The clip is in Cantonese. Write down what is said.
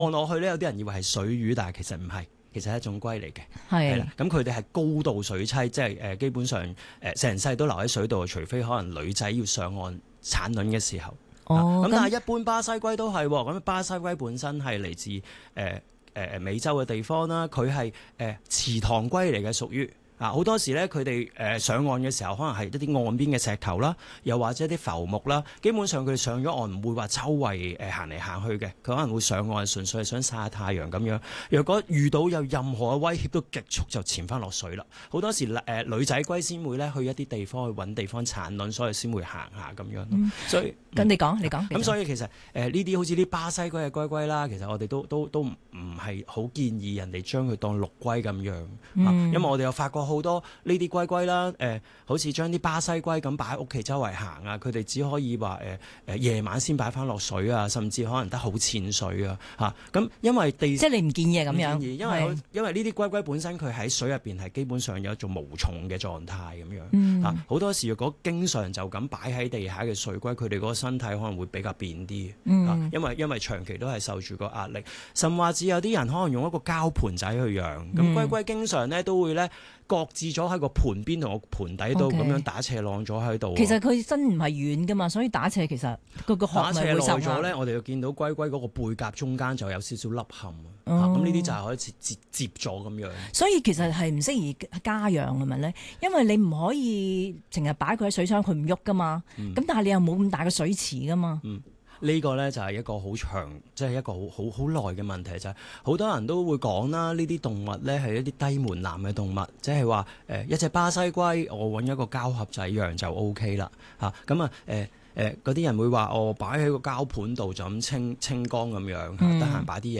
望落去咧，有啲人以為係水魚，但係其實唔係。其實係一種龜嚟嘅， 係啦。咁佢哋係高度水棲，即係基本上成世都留喺水度，除非可能女仔要上岸產卵嘅時候。咁但係一般巴西龜都係喎。咁巴西龜本身係嚟自美洲嘅地方啦，佢係池塘龜嚟嘅，屬於。好多時咧，佢哋上岸嘅時候，可能係一啲岸邊嘅石頭啦，又或者一啲浮木啦。基本上佢哋上咗岸唔會話周圍行嚟行去嘅，佢可能會上岸純粹係想曬下太陽咁樣。若果遇到有任何嘅威脅，都極速就潛翻落水啦。好多時女仔龜先會咧去一啲地方去揾地方產卵，所以先會行下咁樣。所以咁你講。 咁所以其實呢啲好似啲巴西龜嘅龜啦，其實我哋都唔係好建議人哋將佢當陸龜咁樣。因為我哋有發覺好多呢啲龜啦，好似將啲巴西龜咁擺喺屋企周圍行啊，佢哋只可以話夜晚先擺翻落水啊，甚至可能得好淺水啊嚇。咁因為即係你唔建議咁樣， 因為呢啲龜本身佢喺水入邊係基本上有一種無蟲嘅狀態咁樣。好多時如果經常就咁擺喺地下嘅水龜，佢哋嗰個身體可能會比較扁啲。因為長期都係受住個壓力，甚至有啲人可能用一個膠盤仔去養。咁龜經常咧都會咧擱置咗喺個盤邊同個盤底度咁樣打斜晾咗喺度。 其實佢身唔係軟噶嘛，所以打斜其實個殼咪會受壓。打斜晾咗咧，我哋就見到龜嗰個背甲中間就有少少凹陷。咁呢啲就係可以接咗咁樣。所以其實係唔適宜家養係咪咧？因為你唔可以成日擺佢喺水箱，佢唔喐噶嘛。咁但係你又冇咁大嘅水池噶嘛。 呢個呢就係一個好長，即係一個好耐嘅問題，就係好多人都會講啦。呢啲動物呢係一啲低門檻嘅動物，即係話一隻巴西龜，我揾一個膠盒仔養就 OK 啦嚇。咁嗰啲人會話我擺喺個膠盤度就咁清乾咁樣，得閒擺啲